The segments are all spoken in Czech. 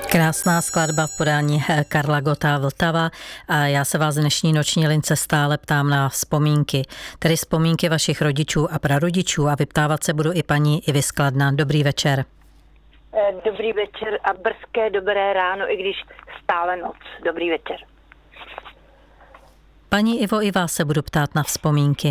Krásná skladba v podání Karla Gotta Vltava a já se vás v dnešní noční lince stále ptám na vzpomínky, tedy vzpomínky vašich rodičů a prarodičů a vyptávat se budu i paní Ivy z Kladna. Dobrý večer. Dobrý večer a brzké dobré ráno, i když stále noc. Dobrý večer. Paní Ivo, i vás se budu ptát na vzpomínky.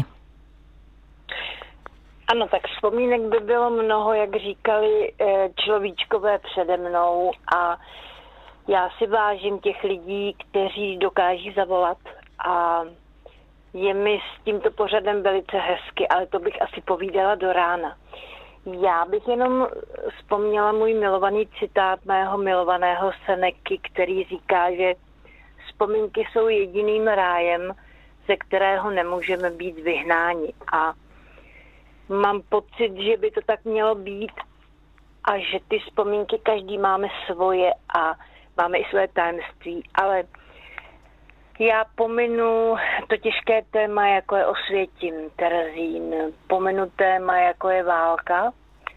Ano, tak vzpomínek by bylo mnoho, jak říkali človíčkové přede mnou a já si vážím těch lidí, kteří dokáží zavolat a je mi s tímto pořadem velice hezky, ale to bych asi povídala do rána. Já bych jenom vzpomněla můj milovaný citát mého milovaného Seneky, který říká, že vzpomínky jsou jediným rájem, ze kterého nemůžeme být vyhnáni. A mám pocit, že by to tak mělo být a že ty vzpomínky každý máme svoje a máme i své tajemství, ale já pominu to těžké téma, jako je Osvětim, Terezín, pominu téma, jako je válka.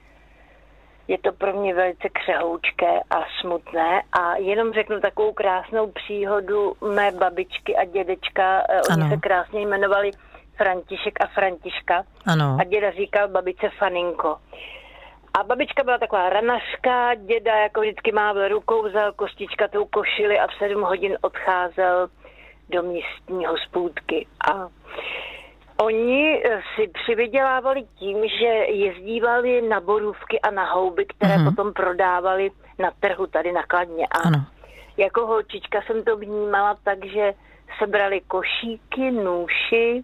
Je to pro mě velice křehoučké a smutné a jenom řeknu takovou krásnou příhodu mé babičky a dědečka, oni se krásně jmenovali František a Františka. Ano. A děda říkal babičce Faninko. A babička byla taková ranařka, děda jako vždycky mával rukou, vzal kostičkatou košili a v 7 hodin odcházel do místní hospůdky. A oni si přivydělávali tím, že jezdívali na borůvky a na houby, které potom prodávali na trhu tady na Kladně. A jako holčička jsem to vnímala tak, že sebrali košíky, nůši,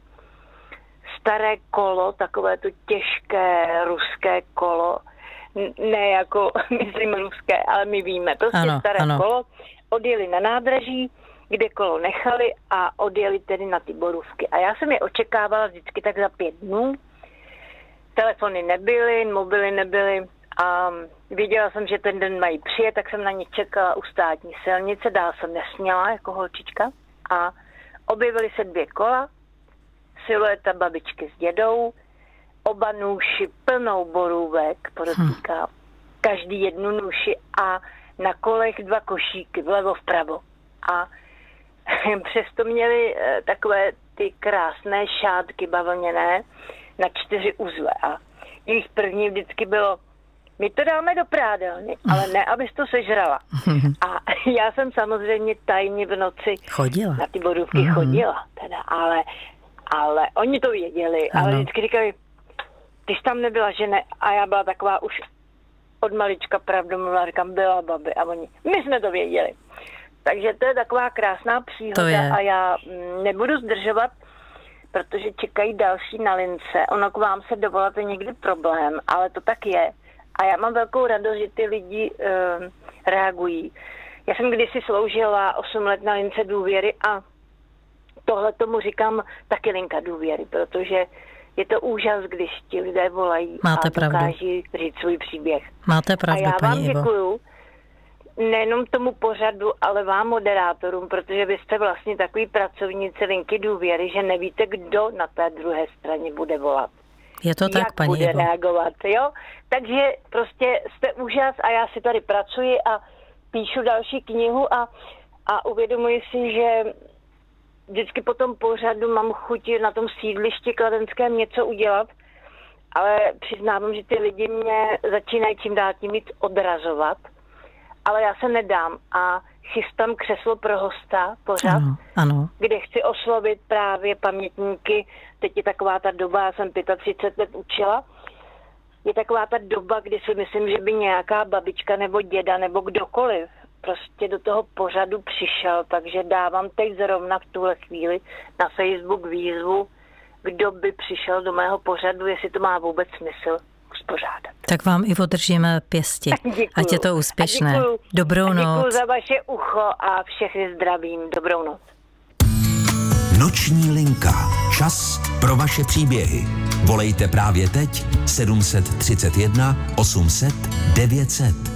staré kolo, takové to těžké ruské kolo, ne jako, myslím ruské, ale my víme, prostě staré kolo, odjeli na nádraží, kde kolo nechali a odjeli tedy na ty borůvky. A já jsem je očekávala vždycky tak za 5 dnů, telefony nebyly, mobily nebyly a věděla jsem, že ten den mají přijet, tak jsem na ně čekala u státní silnice, dál jsem nesměla jako holčička a objevily se 2 kola, silueta babičky s dědou, oba nůši plnou borůvek, podotýká, každý jednu nůši a na kolech 2 košíky, vlevo vpravo. A přesto měli takové ty krásné šátky bavlněné na 4 uzle a jejich první vždycky bylo, my to dáme do prádelny, ale ne, abys to sežrala. A já jsem samozřejmě tajně v noci na ty borůvky chodila, teda, ale oni to věděli, ale vždycky říkali, ty jsi tam nebyla, že ne? A já byla taková už od malička pravdu mluvila, říkám, byla babi a oni, my jsme to věděli. Takže to je taková krásná příhoda a já nebudu zdržovat, protože čekají další na lince. Ono k vám se dovolat je někdy problém, ale to tak je. A já mám velkou radost, že ty lidi reagují. Já jsem kdysi sloužila 8 let na lince důvěry a tohle tomu říkám taky linka důvěry, protože je to úžas, když ti lidé volají dokáží říct svůj příběh. Máte pravdu, a já vám paní Ivo. děkuju nejenom tomu pořadu, ale vám moderátorům, protože vy jste vlastně takový pracovníci linky důvěry, že nevíte, kdo na té druhé straně bude volat. Je to tak, paní Ivo. Jak bude reagovat, jo? Takže prostě jste úžas a já si tady pracuji a píšu další knihu a uvědomuji si, že vždycky po tom pořadu mám chuť na tom sídlišti kladenském něco udělat, ale přiznávám, že ty lidi mě začínají čím dál tím víc odrazovat, ale já se nedám a chystám křeslo pro hosta pořad, kde chci oslovit právě pamětníky. Teď je taková ta doba, já jsem 35 let učila, je taková ta doba, kdy si myslím, že by nějaká babička nebo děda nebo kdokoliv prostě do toho pořadu přišel, takže dávám teď zrovna v tuhle chvíli na Facebook výzvu, kdo by přišel do mého pořadu, jestli to má vůbec smysl uspořádat. Tak vám i držíme pěsti, ať je to úspěšné. Dobrou noc. Děkuju za vaše ucho a všechny zdravím. Dobrou noc. Noční linka. Čas pro vaše příběhy. Volejte právě teď 731 800 900.